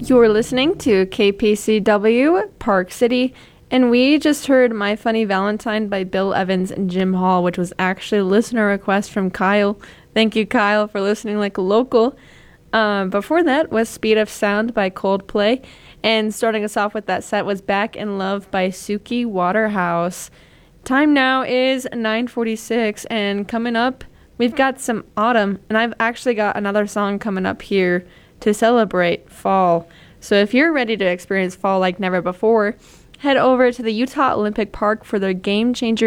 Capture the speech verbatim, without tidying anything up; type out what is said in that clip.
You're listening to K P C W Park City, and we just heard My Funny Valentine by Bill Evans and Jim Hall, which was actually a listener request from Kyle. Thank you, Kyle, for listening like a local. Um, before that was Speed of Sound by Coldplay, and starting us off with that set was Back in Love by Suki Waterhouse. Time now is nine forty-six, and coming up, we've got some autumn, and I've actually got another song coming up here to celebrate fall. So if you're ready to experience fall like never before, head over to the Utah Olympic Park for their Game Changer